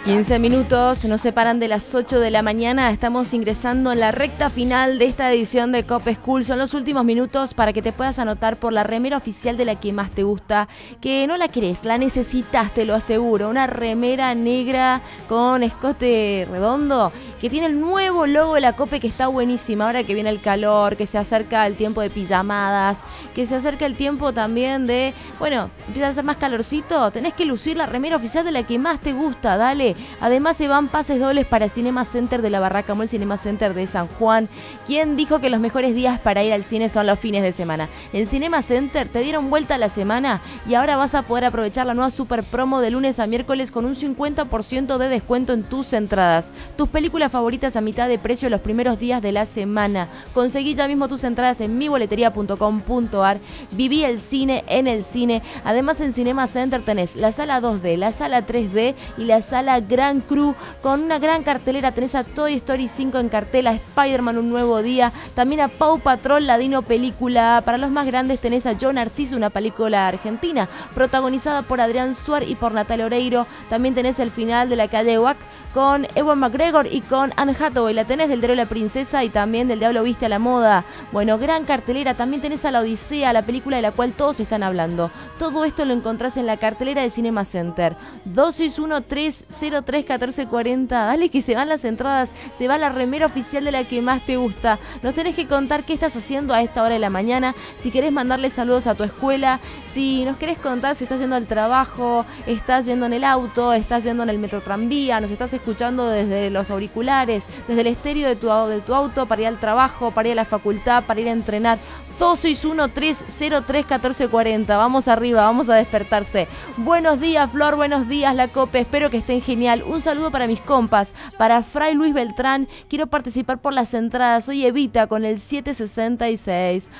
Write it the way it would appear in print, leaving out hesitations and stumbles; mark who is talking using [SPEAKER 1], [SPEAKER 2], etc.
[SPEAKER 1] 15 minutos nos separan de las 8 de la mañana. Estamos ingresando en la recta final de esta edición de Cop School. Son los últimos minutos para que te puedas anotar por la remera oficial de la que más te gusta. Que no la querés, la necesitas, te lo aseguro. Una remera negra con escote redondo que tiene el nuevo logo de la Cope, que está buenísima. Ahora que viene el calor, que se acerca el tiempo de pijamadas, que se acerca el tiempo también de, bueno, empieza a hacer más calorcito. Tenés que lucir la remera oficial de la que más te gusta, dale. Además se van pases dobles para Cinema Center de la Barraca Mall, Cinema Center de San Juan. ¿Quién dijo que los mejores días para ir al cine son los fines de semana? En Cinema Center te dieron vuelta a la semana y ahora vas a poder aprovechar la nueva super promo de lunes a miércoles con un 50% de descuento en tus entradas. Tus películas favoritas a mitad de precio los primeros días de la semana. Conseguí ya mismo tus entradas en miboleteria.com.ar. Viví el cine en el cine. Además en Cinema Center tenés la sala 2D, la sala 3D y la sala Gran Crew con una gran cartelera. Tenés a Toy Story 5 en cartela, a Spider-Man Un Nuevo Día, también a Paw Patrol, la Dino Película. Para los más grandes tenés a Yo Narciso, una película argentina protagonizada por Adrián Suar y por Natalia Oreiro. También tenés el final de La Calle Wack con Ewan McGregor y con Anne Hathaway. La tenés del Diario de la Princesa y también del Diablo Viste a la Moda. Bueno, gran cartelera. También tenés a La Odisea, la película de la cual todos están hablando. Todo esto lo encontrás en la cartelera de Cinema Center. 261-303-1440. Dale que se van las entradas, se va la remera oficial de la que más te gusta. Nos tenés que contar qué estás haciendo a esta hora de la mañana. Si querés mandarle saludos a tu escuela, si nos querés contar si estás yendo al trabajo, estás yendo en el auto, estás yendo en el metrotranvía, nos estás escuchando desde los auriculares, desde el estéreo de tu auto para ir al trabajo, para ir a la facultad, para ir a entrenar. 261-303-1440. Vamos arriba, vamos a despertarse. Buenos días, Flor, buenos días, la Cope. Espero que estén genial. Un saludo para mis compas, para Fray Luis Beltrán. Quiero participar por las entradas. Soy Evita con el 766.